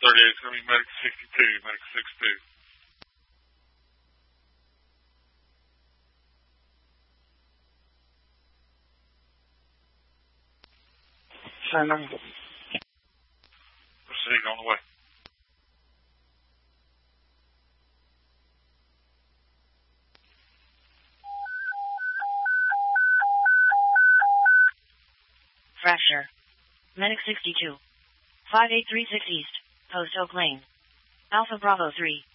38, it's going to be Medic 62, Medic 62. Send them. Proceed on the way. Fracture. Medic 62. 5836 East, Post Oak Lane. Alpha Bravo 3.